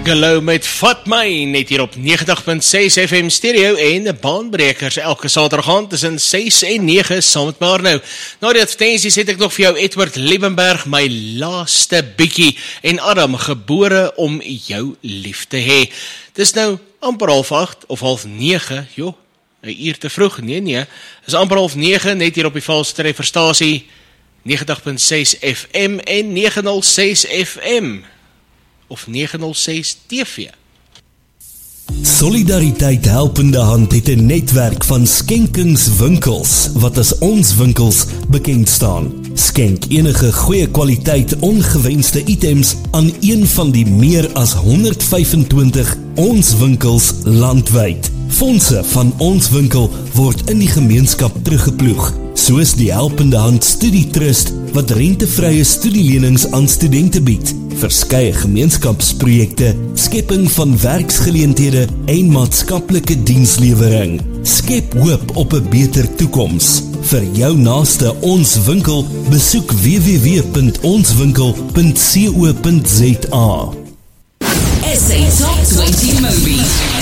Gallo met Vat My, net hier op 90.6 FM stereo en baanbrekers elke saterdag tussen 6 en 9 saam met maar nou. Na die advertensies het ek nog vir jou Edward Liebenberg, my laaste bietjie, en Adam, gebore om jou lief te hê. Dis nou amper 7:30 of 8:30, joh, 'n uur te vroeg, nee, is amper 8:30, net hier op die Valstrefferstasie, 90.6 FM en 906 FM. Of 906 TV. Solidariteit Helpende Hand het 'n netwerk van skenkingswinkels wat as ons winkels bekend staan. Skenk enige goeie kwaliteit ongewenste items aan een van die meer as 125 ons winkels landwyd. Fondse van ons winkel word in die gemeenskap teruggeploeg, soos die Helpende Hand Studietrust wat rentevrye studielenings aan studente bied, verskeie gemeenskapsprojekte, skepping van werksgeleenthede en maatskaplike dienslewering. Skep hoop op 'n beter toekoms. Vir jou naaste Ons Winkel, besoek www.onswinkel.co.za. SA Top 20 Movies.